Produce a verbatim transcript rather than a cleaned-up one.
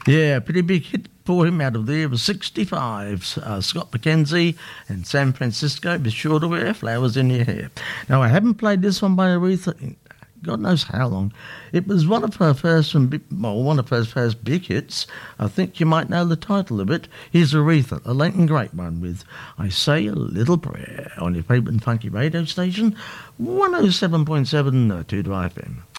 Yeah, pretty big hit for him out of there. It was sixty-five. Uh, Scott McKenzie and San Francisco. Be sure to wear flowers in your hair. Now, I haven't played this one by Aretha in God knows how long. It was one of her first, and well, one of her first big hits. I think you might know the title of it. Here's Aretha, a late and great one, with I Say a Little Prayer on your favourite funky radio station, one oh seven point seven Tudor F M.